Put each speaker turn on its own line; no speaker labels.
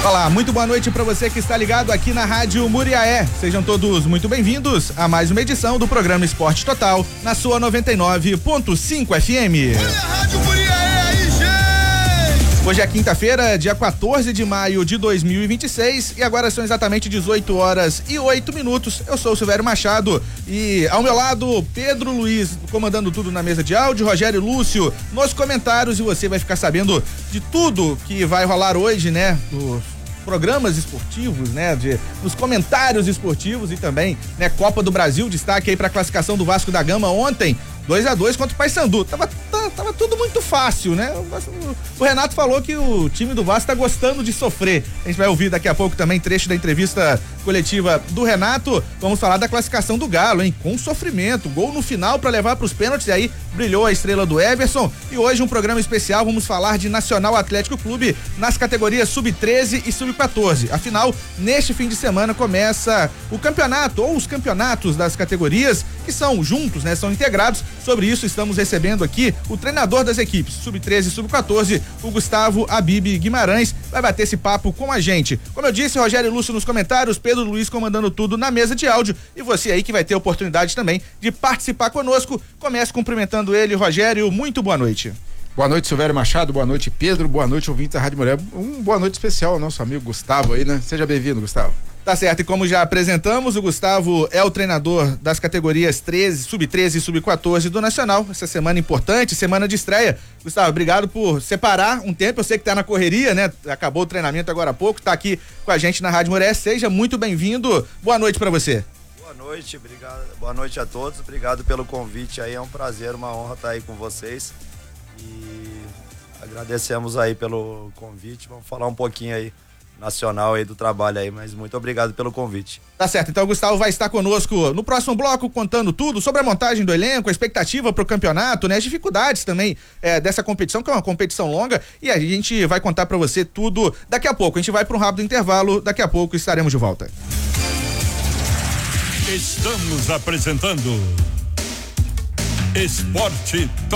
Olá, muito boa noite para você que está ligado aqui na Rádio Muriaé. Sejam todos muito bem-vindos a mais uma edição do programa Esporte Total na sua 99.5 FM.
Olha a Rádio Muriaé aí, gente!
Hoje é quinta-feira, dia 14 de maio de 2026 e agora são exatamente 18 horas e 8 minutos. Eu sou o Silvério Machado e ao meu lado, Pedro Luiz comandando tudo na mesa de áudio, Rogério Lúcio nos comentários, e você vai ficar sabendo de tudo que vai rolar hoje, né? Programas esportivos, né? Nos comentários esportivos e também, né? Copa do Brasil, destaque aí pra classificação do Vasco da Gama ontem, 2-2 contra o Paysandu. Tava tudo muito fácil, né? O Renato falou que o time do Vasco tá gostando de sofrer. A gente vai ouvir daqui a pouco também trecho da entrevista coletiva do Renato. Vamos falar da classificação do Galo, hein? Com sofrimento, gol no final para levar para os pênaltis, e aí brilhou a estrela do Everson. E hoje um programa especial, vamos falar de Nacional Atlético Clube nas categorias sub-13 e sub-14. Afinal, neste fim de semana começa o campeonato, ou os campeonatos das categorias, que são juntos, né? São integrados. Sobre isso estamos recebendo aqui o treinador das equipes sub-13 e sub-14, o Gustavo Habib Guimarães, vai bater esse papo com a gente. Como eu disse, Rogério Lúcio nos comentários, Pedro Luiz comandando tudo na mesa de áudio, e você aí que vai ter a oportunidade também de participar conosco. Comece cumprimentando ele, Rogério, muito boa noite.
Boa noite, Silvério Machado, boa noite, Pedro, boa noite, ouvintes da Rádio Mulher. Boa noite especial ao nosso amigo Gustavo aí, né? Seja bem-vindo, Gustavo.
Tá certo, e como já apresentamos, o Gustavo é o treinador das categorias 13, sub-13 e sub-14 do Nacional. Essa semana importante, semana de estreia. Gustavo, obrigado por separar um tempo, eu sei que tá na correria, né? Acabou o treinamento agora há pouco, tá aqui com a gente na Rádio Muriaé. Seja muito bem-vindo, boa noite pra você.
Boa noite, obrigado, boa noite a todos, obrigado pelo convite aí, é um prazer, uma honra estar aí com vocês e agradecemos aí pelo convite, vamos falar um pouquinho aí nacional aí do trabalho aí, mas muito obrigado pelo convite.
Tá certo, então o Gustavo vai estar conosco no próximo bloco contando tudo sobre a montagem do elenco, a expectativa pro campeonato, né? As dificuldades também dessa competição, que é uma competição longa, e a gente vai contar pra você tudo daqui a pouco. A gente vai pra um rápido intervalo, daqui a pouco estaremos de volta.
Estamos apresentando Esporte